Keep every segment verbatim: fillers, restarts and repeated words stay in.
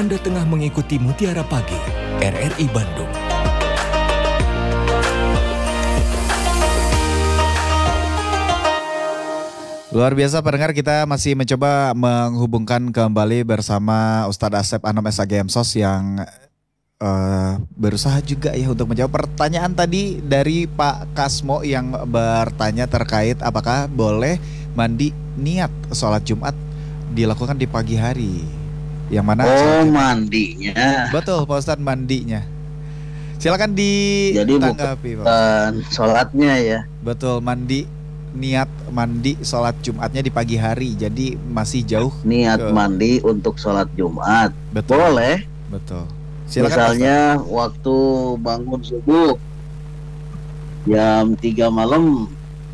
Anda tengah mengikuti Mutiara Pagi, R R I Bandung. Luar biasa pendengar, kita masih mencoba menghubungkan kembali bersama Ustadz Asep Anom S A G M Sos yang uh, berusaha juga ya untuk menjawab pertanyaan tadi dari Pak Kasmo yang bertanya terkait apakah boleh mandi niat sholat Jumat dilakukan di pagi hari. Yang mana? Oh, mandinya. Betul Pak Ustadz, mandinya. Silakan Jadi ditanggapi Pak Ustadz. bukan sholatnya ya. Betul, mandi niat mandi sholat Jumatnya di pagi hari, jadi masih jauh. Niat ke... mandi untuk sholat Jumat. Betul. Boleh. Betul. Silakan, misalnya Ustaz. Waktu bangun subuh jam tiga malam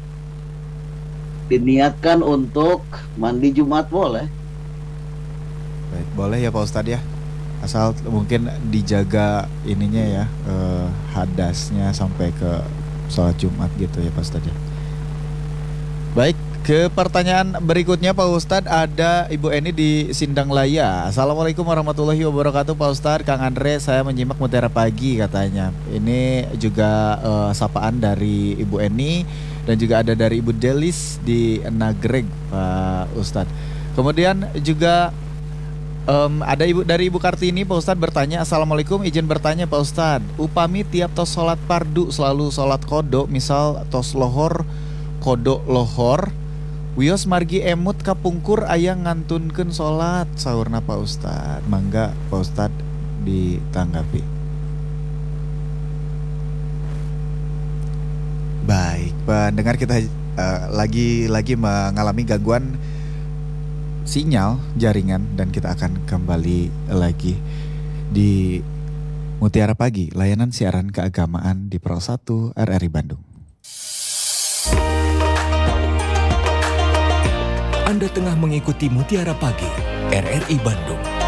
diniatkan untuk mandi Jumat, boleh. Baik, boleh ya Pak Ustadz ya. Asal mungkin dijaga ininya ya, eh, hadasnya sampai ke sholat Jumat gitu ya Pak Ustadz ya. Baik, ke pertanyaan berikutnya Pak Ustadz, ada Ibu Eni di Sindang-Laya. Assalamualaikum warahmatullahi wabarakatuh Pak Ustadz. Kang Andre, saya menyimak Mutiara Pagi katanya. Ini juga uh, sapaan dari Ibu Eni dan juga ada dari Ibu Delis di Nagreg Pak Ustadz. Kemudian juga um, ada ibu dari Ibu Kartini Pak Ustadz bertanya, Assalamualaikum, izin bertanya Pak Ustadz, upami tiap tos sholat pardu selalu sholat kodo, misal tos lohor kodok lohor wios margi emut kapungkur aya ngantunkeun salat saurna Pak Ustad. Mangga Pak Ustad ditanggapi. Baik, pendengar, kita uh, lagi-lagi mengalami gangguan sinyal jaringan dan kita akan kembali lagi di Mutiara Pagi, layanan siaran keagamaan di Pro satu R R I Bandung. Anda tengah mengikuti Mutiara Pagi, R R I Bandung.